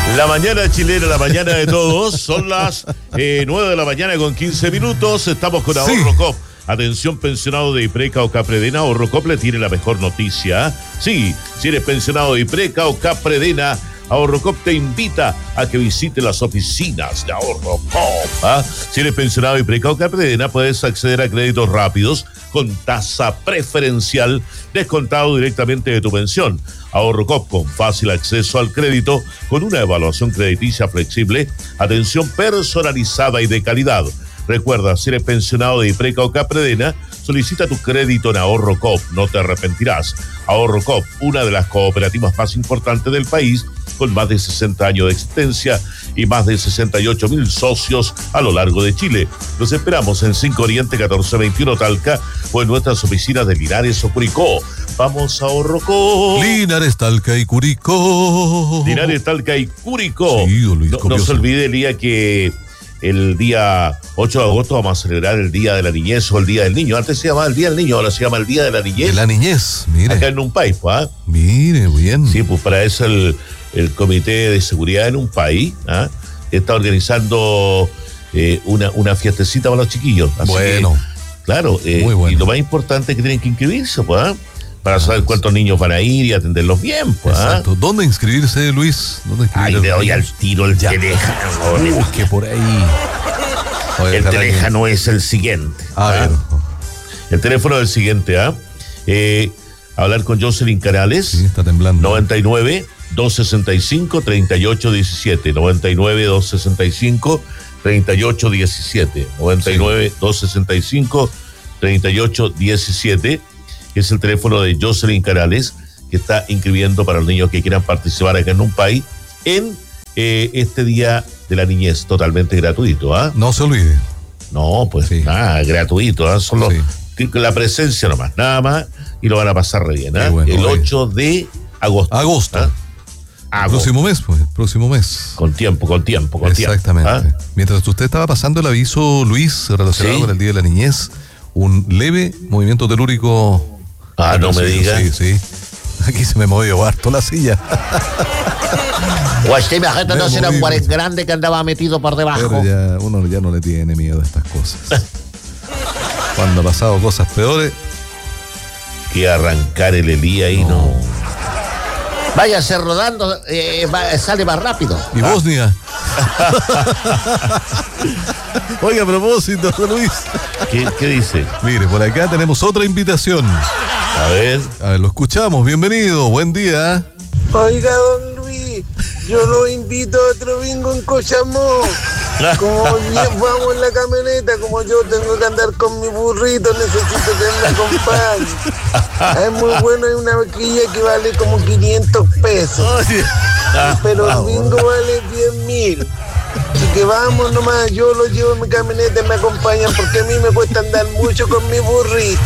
La mañana chilena, la mañana de todos, son las 9 de la mañana con 15 minutos, estamos con Ahorro Cop. Atención, pensionado de Ipreca o Capredena, Ahorro Cop le tiene la mejor noticia. Sí, si eres pensionado de Ipreca o Capredena, Ahorro Cop te invita a que visite las oficinas de Ahorro Cop. Si eres pensionado de Ipreca o Capredena, puedes acceder a créditos rápidos con tasa preferencial descontado directamente de tu pensión. Ahorro Cop, con fácil acceso al crédito, con una evaluación crediticia flexible, atención personalizada y de calidad. Recuerda, si eres pensionado de Ipreca o Capredena, solicita tu crédito en Ahorro Cop, no te arrepentirás. Ahorro Cop, una de las cooperativas más importantes del país, con más de 60 años de existencia y más de 68.000 socios a lo largo de Chile. Los esperamos en 5 Oriente 1421 Talca o en nuestras oficinas de Linares o Curicó. Vamos a Ahorro Cop. Linares, Talca y Curicó. Linares, Talca y Curicó. Sí, Luis, no se olvide, Elía, que el día 8 de agosto vamos a celebrar el Día de la Niñez o el Día del Niño. Antes se llamaba el Día del Niño, ahora se llama el Día de la Niñez. De la niñez, mire. Acá en Numpay, pues. Mire, bien. Sí, pues para eso el Comité de Seguridad en un país está organizando una fiestecita para los chiquillos. Así bueno. Que, claro, muy bueno. Y lo más importante es que tienen que inscribirse, pues, para saber cuántos niños van a ir y atenderlos bien, pues. Exacto. ¿Dónde inscribirse, Luis? ¿Dónde inscribirse? Ahí le doy al tiro el teléfono. Busque por ahí. Oye, el teléfono es el siguiente. A ver. El teléfono es el siguiente, hablar con Jocelyn Canales. Sí, está temblando. 99-265-3817. 99-265-3817. 99-265-3817. Que es el teléfono de Jocelyn Canales, que está inscribiendo para los niños que quieran participar acá en un país en este Día de la Niñez, totalmente gratuito. No se olvide. No, pues sí. Nada, gratuito. Solo la presencia nomás, nada más, y lo van a pasar re bien. Bueno, el 8 de agosto. Agosto. Próximo mes, pues, próximo mes. Con tiempo. Exactamente. Mientras usted estaba pasando el aviso, Luis, relacionado con el Día de la Niñez, un leve movimiento telúrico. No me digas. Sí. Aquí se me movió harto la silla. Imagínate, no será un guarén grande que andaba metido por debajo. Pero uno ya no le tiene miedo a estas cosas. Cuando ha pasado cosas peores. Que arrancar el Elí ahí, no. Váyase rodando, sale más rápido. ¿Y Bosnia? Oiga, a propósito, Luis. ¿Qué dice? Mire, por acá tenemos otra invitación. A ver, lo escuchamos. Bienvenido, buen día. Oiga, don Luis, yo lo invito a otro bingo en Cochamó. Como vamos en la camioneta, como yo tengo que andar con mi burrito, necesito que me acompañe. Es muy bueno, hay una vaquilla que vale como 500 pesos. Pero el bingo vale 10.000. Así que vamos nomás, yo lo llevo en mi camioneta y me acompañan porque a mí me cuesta andar mucho con mi burrito.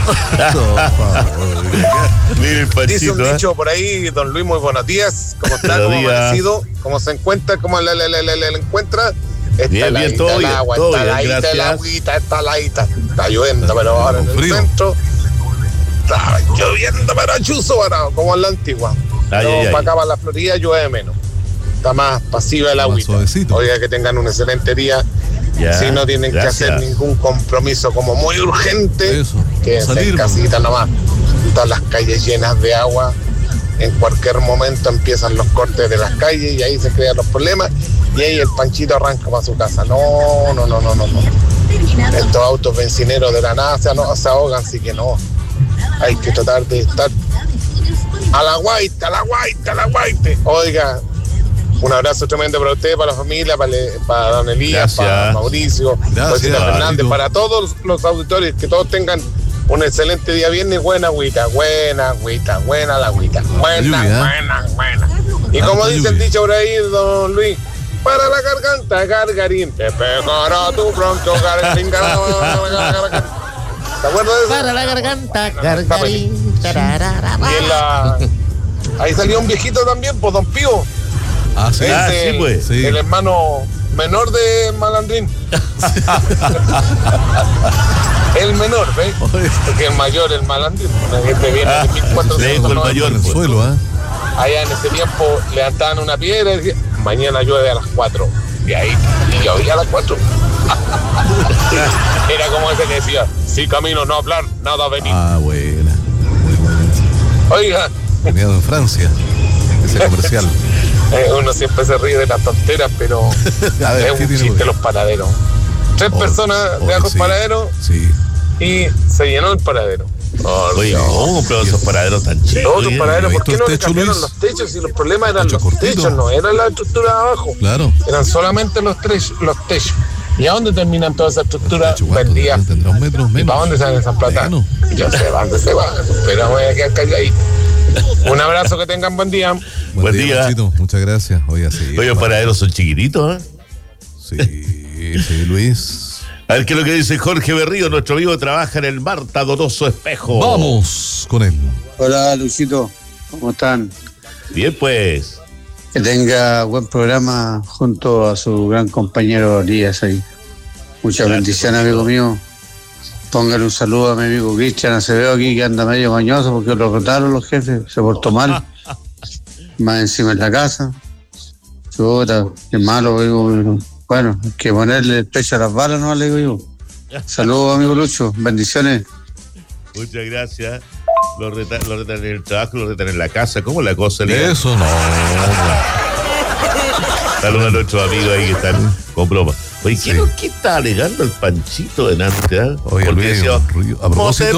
Mire el Panchito, dice un dicho por ahí, don Luis, muy buenos días. ¿Cómo está? ¿Cómo ha amanecido? ¿Cómo se encuentra? ¿Cómo la encuentra? Está bien, todo bien, agua, todo está bien, laíta gracias. el agüita, está laíta. Está lloviendo, pero ahora en el centro está lloviendo, pero chuzo, como en la antigua. Para acá, para la Florida, llueve menos. Está más pasiva el agüita. Oiga, que tengan un excelente día. Si no tienen que hacer ningún compromiso como muy urgente, quédense en casita nomás. Todas las calles llenas de agua. En cualquier momento empiezan los cortes de las calles y ahí se crean los problemas. Y ahí el Panchito arranca para su casa. No. Estos autos bencineros de la nada se ahogan, así que no. Hay que tratar de estar a la guaita. Oiga, un abrazo tremendo para usted, para la familia, para don Elías, para Mauricio, para Rosita Fernández, para todos los auditores, que todos tengan un excelente día viernes. Buena agüita, buena la agüita. Buena. Y como dice el dicho por ahí, don Luis, para la garganta, gargarín, te pegará tu bronco, gargarín, ¿te acuerdas de eso? Para la garganta, gargarín. Y ahí salió un viejito también, pues don Pío. Sí, pues. El hermano menor de Malandrín. El menor, ¿ves? Porque el mayor, el Malandrín. Este viene de 1490. el mayor, en el suelo, Allá en ese tiempo levantaban una piedra y decían, mañana llueve a las 4. Y ahí, y llovía a las 4. Era como ese que decía, si camino no hablar, nada venir. Ah, buena. Muy buena. Oiga. Terminado en Francia, ese comercial. Uno siempre se ríe de las tonteras, pero A ver, es un chiste los paraderos. 3 personas de el paradero y se llenó el paradero. Oye, ¿cómo pero esos paraderos tan chicos? Los otros paraderos, ¿por qué no le cambiaron los techos? Si los problemas eran los techos, no era la estructura de abajo. Claro. Eran solamente los techos. ¿Y a dónde terminan toda esa estructura? Vendía. Tendrá un metro menos. ¿Y para dónde salen esas plata? Yo sé dónde se va, pero voy a quedar calladito. Un abrazo, que tengan buen día. Buen día. Panchito, muchas gracias. Oye, los paraderos son chiquititos, Sí, Luis. A ver qué es lo que dice Jorge Berrío, nuestro amigo, trabaja en el Marta Donoso Espejo. Vamos con él. Hola, Luchito, ¿cómo están? Bien, pues. Que tenga buen programa junto a su gran compañero Elías ahí. Muchas bendiciones, amigo mío. Póngale un saludo a mi amigo Cristian Acevedo aquí, que anda medio mañoso porque lo rotaron los jefes, se portó mal. Más encima en la casa. Chuta, qué malo, digo. Bueno, hay que ponerle el pecho a las balas, ¿no? Le digo yo. Saludos, amigo Lucho. Bendiciones. Muchas gracias. Lo retan en el trabajo, lo retan en la casa. ¿Cómo la cosa? Eso no. Saludos a nuestros amigos ahí que están con broma. Oye, ¿qué está alegando el Panchito delante? Oye, porque Luis, decía, a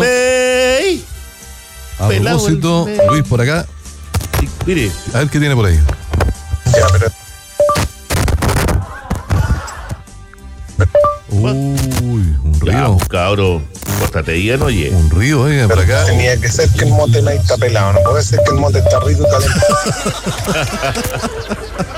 propósito, Luis, por acá. Sí, mire. A ver qué tiene por ahí. Ya, pero... Uy, un río. Ya, pues, cabrón, córtate bien, oye. Un río, por acá. Tenía que ser que el mote no está pelado, no puede ser que el mote está rico y calentado.